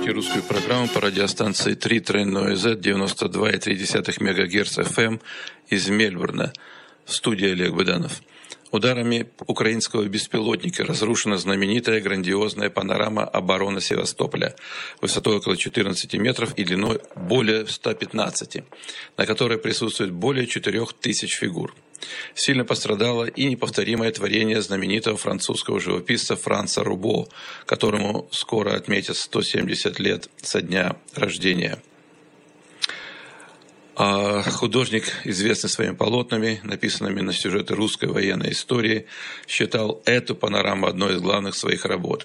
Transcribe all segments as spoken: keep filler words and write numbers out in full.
слушаете русскую программу по радиостанции три тройной зет девяносто два и три десятых мегагерц эф эм из Мельбурна. В студии Олег Быданов. Ударами украинского беспилотника разрушена знаменитая грандиозная панорама обороны Севастополя высотой около четырнадцати метров и длиной более ста пятнадцати, на которой присутствует более четырёх тысяч фигур. Сильно пострадало и неповторимое творение знаменитого французского живописца Франца Рубо, которому скоро отметят сто семьдесят лет со дня рождения. А художник, известный своими полотнами, написанными на сюжеты русской военной истории, считал эту панораму одной из главных своих работ.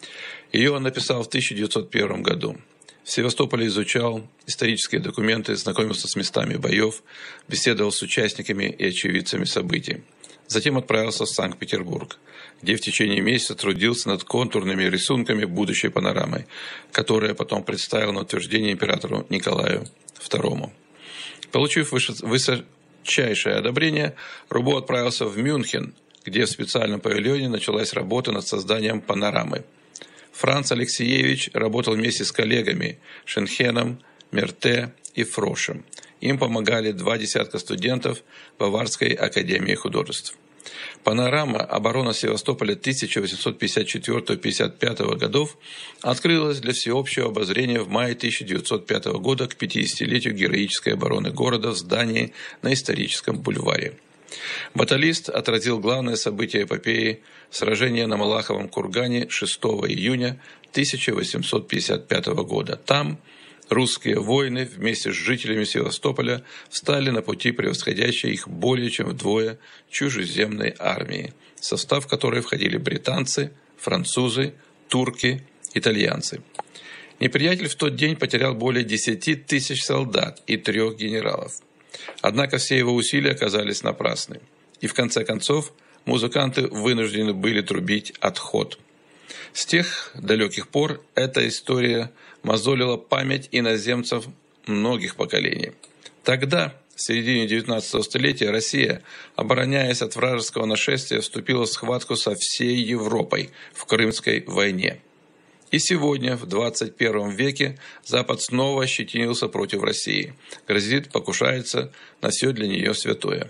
Ее он написал в тысяча девятьсот первом году. В Севастополе изучал исторические документы, знакомился с местами боев, беседовал с участниками и очевидцами событий. Затем отправился в Санкт-Петербург, где в течение месяца трудился над контурными рисунками будущей панорамы, которая потом представил на утверждение императору Николаю второму. Получив высочайшее одобрение, Рубо отправился в Мюнхен, где в специальном павильоне началась работа над созданием панорамы. Франц Алексеевич работал вместе с коллегами Шенхеном, Мерте и Фрошем. Им помогали два десятка студентов Баварской академии художеств. Панорама обороны Севастополя тысяча восемьсот пятьдесят четвёртого — пятьдесят пятого годов открылась для всеобщего обозрения в мае тысяча девятьсот пятого года к пятидесятилетию героической обороны города в здании на историческом бульваре. Баталист отразил главное событие эпопеи – сражение на Малаховом кургане шестого июня тысяча восемьсот пятьдесят пятого года. Там русские воины вместе с жителями Севастополя встали на пути превосходящей их более чем вдвое чужеземной армии, в состав которой входили британцы, французы, турки, итальянцы. Неприятель в тот день потерял более десяти тысяч солдат и трех генералов. Однако все его усилия оказались напрасны. И в конце концов музыканты вынуждены были трубить отход. С тех далеких пор эта история мозолила память иноземцев многих поколений. Тогда, в середине девятнадцатого столетия, Россия, обороняясь от вражеского нашествия, вступила в схватку со всей Европой в Крымской войне. И сегодня, в двадцать первом веке, Запад снова ощетинился против России. Грозит, покушается на все для нее святое.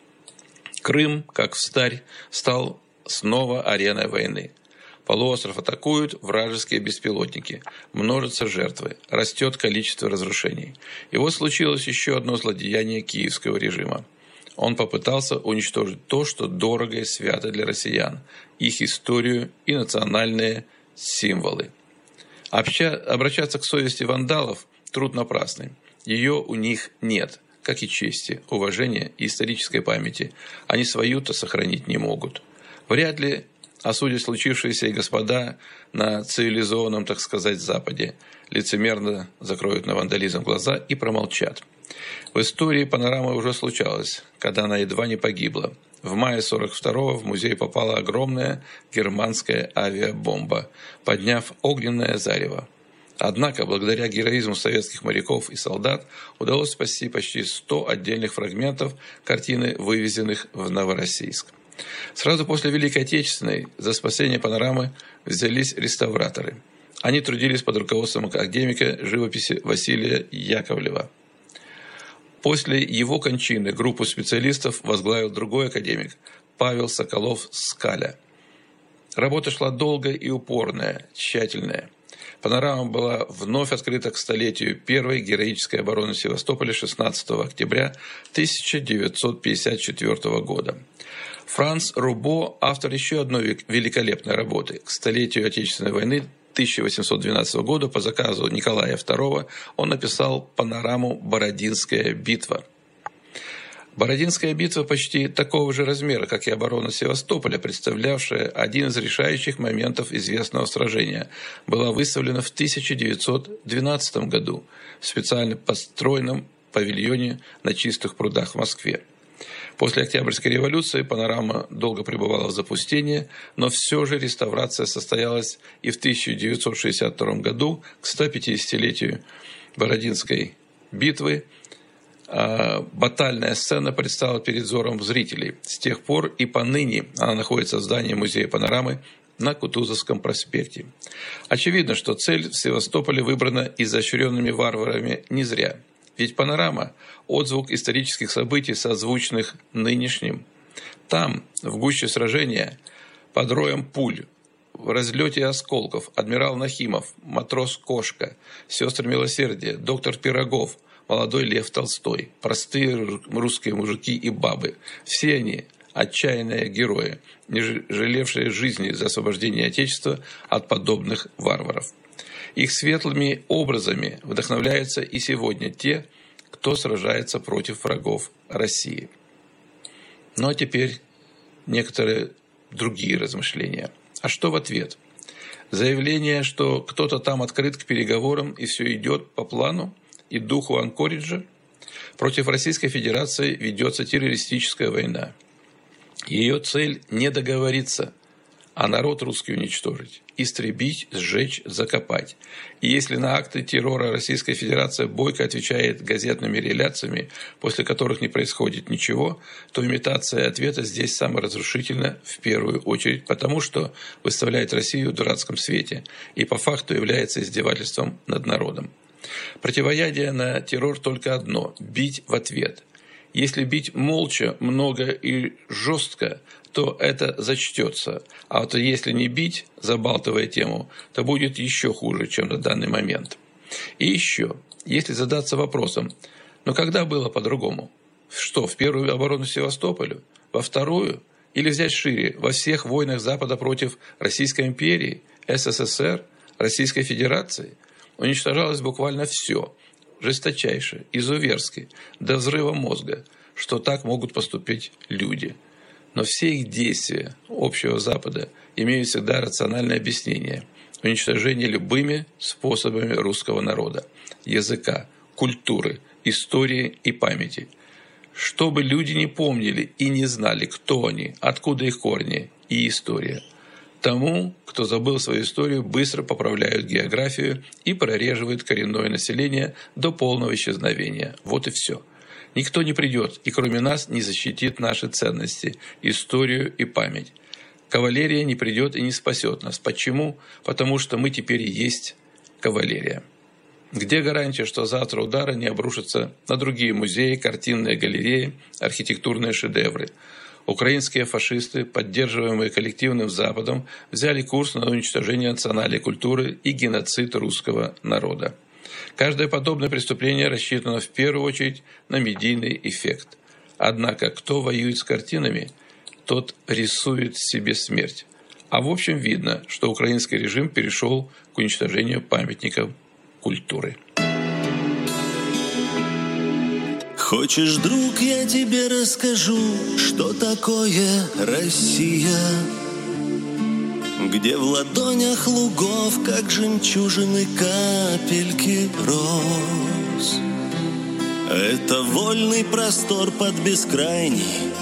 Крым, как встарь, стал снова ареной войны. Полуостров атакуют вражеские беспилотники. Множатся жертвы. Растет количество разрушений. И вот случилось еще одно злодеяние киевского режима. Он попытался уничтожить то, что дорого и свято для россиян. Их историю и национальные символы. Обща... Обращаться к совести вандалов – труд напрасный. Ее у них нет, как и чести, уважения и исторической памяти. Они свою-то сохранить не могут. Вряд ли осудят случившееся и господа на цивилизованном, так сказать, Западе. Лицемерно закроют на вандализм глаза и промолчат. В истории панорама уже случалась, когда она едва не погибла. В мае сорок второго в музей попала огромная германская авиабомба, подняв огненное зарево. Однако, благодаря героизму советских моряков и солдат, удалось спасти почти сто отдельных фрагментов картины, вывезенных в Новороссийск. Сразу после Великой Отечественной за спасение панорамы взялись реставраторы. Они трудились под руководством академика живописи Василия Яковлева. После его кончины группу специалистов возглавил другой академик Павел Соколов-Скаля. Работа шла долгая и упорная, тщательная. Панорама была вновь открыта к столетию первой героической обороны Севастополя шестнадцатого октября тысяча девятьсот пятьдесят четвёртого года. Франц Рубо – автор еще одной великолепной работы. К столетию Отечественной войны тысяча восемьсот двенадцатого года по заказу Николая второго он написал панораму «Бородинская битва». Бородинская битва почти такого же размера, как и оборона Севастополя, представлявшая один из решающих моментов известного сражения, была выставлена в тысяча девятьсот двенадцатом году в специально построенном павильоне на Чистых прудах в Москве. После Октябрьской революции панорама долго пребывала в запустении, но все же реставрация состоялась и в тысяча девятьсот шестьдесят втором году к ста пятидесятилетию Бородинской битвы. Батальная сцена предстала перед взором зрителей. С тех пор и поныне она находится в здании музея панорамы на Кутузовском проспекте. Очевидно, что цель в Севастополе выбрана изощренными варварами не зря. Ведь «Панорама» – отзвук исторических событий, созвучных нынешним. Там, в гуще сражения, под роем пуль, в разлете осколков, адмирал Нахимов, матрос Кошка, сестры Милосердия, доктор Пирогов, молодой Лев Толстой, простые русские мужики и бабы. Все они – отчаянные герои, не жалевшие жизни за освобождение Отечества от подобных варваров. Их светлыми образами вдохновляются и сегодня те, кто сражается против врагов России. Ну а теперь некоторые другие размышления. А что в ответ? Заявление, что кто-то там открыт к переговорам и все идет по плану и духу Анкориджа. Против Российской Федерации ведется террористическая война. Ее цель не договориться, а народ русский уничтожить, истребить, сжечь, закопать. И если на акты террора Российская Федерация бойко отвечает газетными реляциями, после которых не происходит ничего, то имитация ответа здесь саморазрушительна в первую очередь, потому что выставляет Россию в дурацком свете и по факту является издевательством над народом. Противоядие на террор только одно – бить в ответ. Если бить молча, много и жестко, то это зачтется. А вот если не бить, забалтывая тему, то будет еще хуже, чем на данный момент. И еще, если задаться вопросом, но когда было по-другому? Что, в первую оборону Севастополя? Во вторую? Или взять шире, во всех войнах Запада против Российской империи, СССР, Российской Федерации? Уничтожалось буквально все. Жесточайше, изуверски, до взрыва мозга, что так могут поступить люди. Но все их действия общего Запада имеют всегда рациональное объяснение. Уничтожение любыми способами русского народа, языка, культуры, истории и памяти. Чтобы люди не помнили и не знали, кто они, откуда их корни и история. Тому, кто забыл свою историю, быстро поправляют географию и прореживают коренное население до полного исчезновения. Вот и все. Никто не придет и кроме нас не защитит наши ценности, историю и память. Кавалерия не придет и не спасет нас. Почему? Потому что мы теперь и есть кавалерия. Где гарантия, что завтра удары не обрушатся на другие музеи, картинные галереи, архитектурные шедевры? Украинские фашисты, поддерживаемые коллективным Западом, взяли курс на уничтожение национальной культуры и геноцид русского народа. Каждое подобное преступление рассчитано в первую очередь на медийный эффект. Однако, кто воюет с картинами, тот рисует себе смерть. А в общем видно, что украинский режим перешел к уничтожению памятников культуры. Хочешь, друг, я тебе расскажу, что такое Россия, где в ладонях лугов, как жемчужины, капельки роз. Это вольный простор под бескрайней